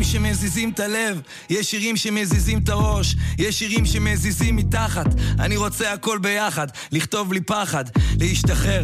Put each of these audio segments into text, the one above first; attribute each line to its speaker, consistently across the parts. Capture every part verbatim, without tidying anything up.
Speaker 1: שמזיזים את הלב, יש שירים שמזיזים את הראש, יש שירים שמזיזים מתחת. אני רוצה הכל ביחד, לכתוב לי פחד, להשתחרר.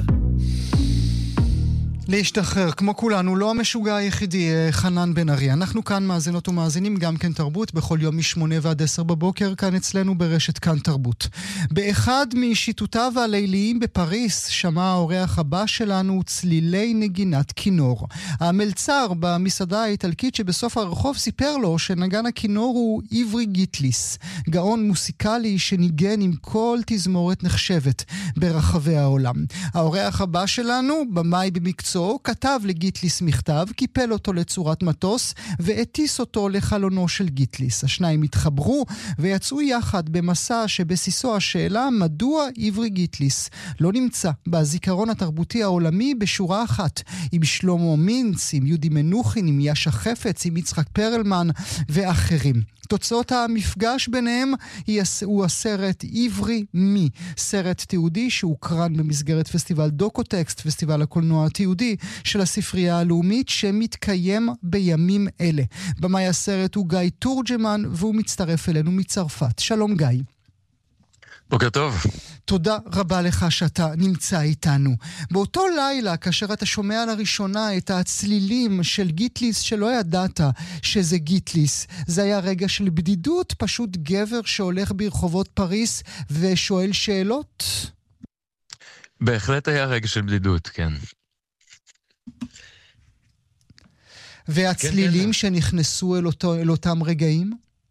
Speaker 2: להשתחרר, כמו כולנו, לא המשוגע היחידי, חנן בן ארי. אנחנו כאן מאזינות ומאזינים גם כן תרבות, בכל יום משמונה ועד עשר בבוקר, כאן אצלנו ברשת כאן תרבות. באחד משיטותיו הליליים בפריס, שמע האורח הבא שלנו צלילי נגינת כינור. המלצר במסעדה האיטלקית שבסוף הרחוב סיפר לו שנגן הכינור הוא עברי גיטליס, גאון מוסיקלי שניגן עם כל תזמורת נחשבת ברחבי העולם. האורח הבא שלנו, במאי במקצוע, כתב לגיטליס מכתב, קיפל אותו לצורת מטוס והטיס אותו לחלונו של גיטליס. השניים התחברו ויצאו יחד במסע שבסיסו השאלה מדוע עברי גיטליס לא נמצא בזיכרון התרבותי העולמי בשורה אחת עם שלמה מינץ, עם יהודי מנוחין, עם יאשה חפץ, עם יצחק פרלמן ואחרים. תוצאות המפגש ביניהם הוא הסרט עברי מי, סרט תיעודי שהוקרן במסגרת פסטיבל דוקוטקסט, פסטיבל הקולנוע התיעודי של הספרייה הלאומית שמתקיים בימים אלה. במאי הסרט הוא גיא תורג'מן והוא מצטרף אלינו מצרפת. שלום גיא.
Speaker 3: בוקר טוב.
Speaker 2: תודה רבה לך שאתה נמצא איתנו. באותו לילה, כאשר אתה שומע לראשונה את הצלילים של גיטליס שלא ידעת שזה גיטליס, זה היה רגע של בדידות, פשוט גבר שהולך ברחובות פריס ושואל שאלות?
Speaker 3: בהחלט היה רגע של בדידות, כן.
Speaker 2: והצלילים כן, כן. שנכנסו אל, אותו, אל אותם רגעים?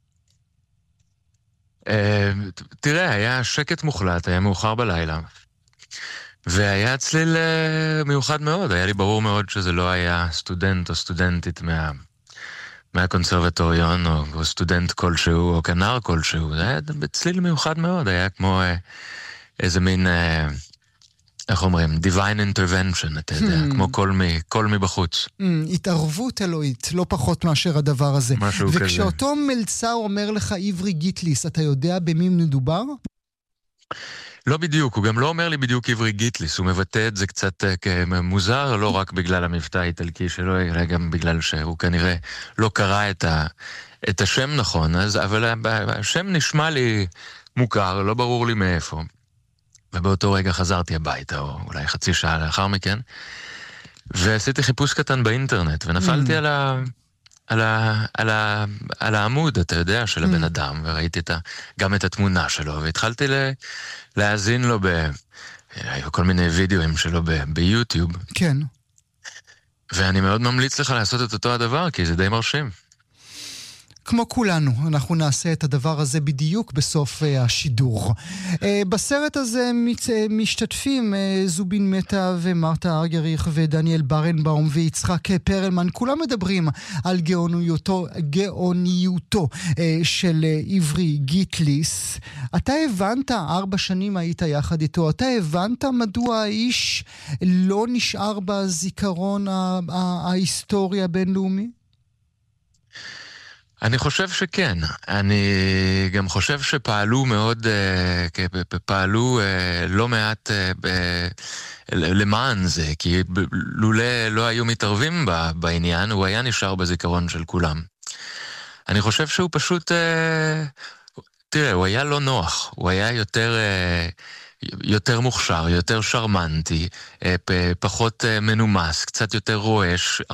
Speaker 3: תראה, היה שקט מוחלט, היה מאוחר בלילה, והיה צליל מיוחד מאוד. היה לי ברור מאוד שזה לא היה סטודנט או סטודנטית מה, מהקונסרבטוריון, או, או סטודנט כלשהו, או כנר כלשהו. זה היה צליל מיוחד מאוד, היה כמו איזה מין, איך אומרים, divine intervention, אתה יודע, hmm. כמו כל מי, כל מי בחוץ.
Speaker 2: Hmm, התערבות אלוהית, לא פחות מאשר הדבר הזה.
Speaker 3: משהו כזה.
Speaker 2: וכשאותו מלצר אומר לך עברי גיטליס, אתה יודע במי מדובר?
Speaker 3: לא בדיוק, הוא גם לא אומר לי בדיוק עברי גיטליס, הוא מבטא את זה קצת כמוזר, לא רק בגלל המבטא האיטלקי שלו, אלא גם בגלל שהוא כנראה לא קרא את, ה, את השם נכון, אז, אבל השם נשמע לי מוכר, לא ברור לי מאיפה. ובאותו רגע חזרתי הביתה, או אולי חצי שעה לאחר מכן, ועשיתי חיפוש קטן באינטרנט, ונפלתי mm. על, ה, על, ה, על, ה, על העמוד, אתה יודע, של הבן mm. אדם, וראיתי את ה, גם את התמונה שלו, והתחלתי ל, להאזין לו ב... היו כל מיני וידאוים שלו ב, ביוטיוב.
Speaker 2: כן.
Speaker 3: ואני מאוד ממליץ לך לעשות את אותו הדבר, כי זה די מרשים.
Speaker 2: כמו כולנו, אנחנו נעשה את הדבר הזה בדיוק בסוף uh, השידור. Uh, בסרט הזה מת, uh, משתתפים uh, זובין מטה ומרתה ארגריך ודניאל ברנבאום ויצחק פרלמן. כולם מדברים על גאוניותו, גאוניותו uh, של uh, עברי גיטליס. אתה הבנת, ארבע שנים היית יחד איתו, אתה הבנת מדוע האיש לא נשאר בזיכרון ההיסטורי הבינלאומי?
Speaker 3: אני חושב שכן, אני גם חושב שפעלו מאוד, פעלו לא מעט למען זה, כי לולא לא היו מתערבים בעניין, הוא היה נשאר בזיכרון של כולם. אני חושב שהוא פשוט, תראה, הוא היה לא נוח, הוא היה יותר... יותר מוכשר, יותר שרמנטי, פחות מנומס, קצת יותר רועש,